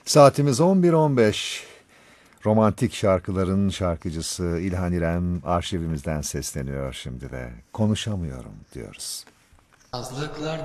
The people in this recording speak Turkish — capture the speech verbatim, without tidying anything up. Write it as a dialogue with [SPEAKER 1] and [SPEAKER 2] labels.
[SPEAKER 1] Saatimiz on bir on beş. Romantik şarkıların şarkıcısı İlhan İrem arşivimizden sesleniyor şimdi de. Konuşamıyorum diyoruz.
[SPEAKER 2] Azlıklar